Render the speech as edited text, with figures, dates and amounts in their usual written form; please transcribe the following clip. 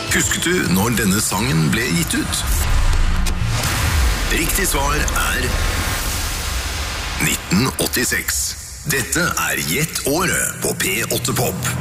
Husket du når denne sangen ble gitt ut? Riktig svar er 1986. Dette er Gjett året på P8 Pop.